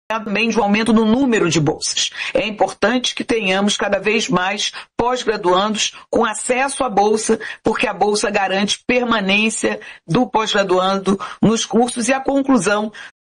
também de um aumento no número de bolsas. É importante que tenhamos cada vez mais pós-graduandos com acesso à bolsa, porque a bolsa garante permanência do pós-graduando nos cursos e a conclusão